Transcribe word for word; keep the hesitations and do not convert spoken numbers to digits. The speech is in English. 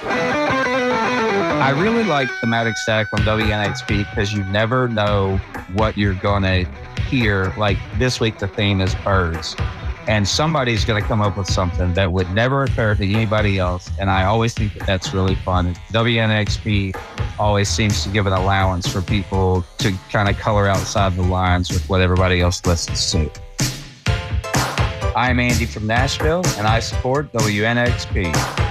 I really like Thematic Static on W N X P because you never know what you're going to hear. Like this week, the theme is birds. And somebody's going to come up with something that would never occur to anybody else. And I always think that that's really fun. W N X P always seems to give an allowance for people to kind of color outside the lines with what everybody else listens to. I'm Andy from Nashville, and I support W N X P.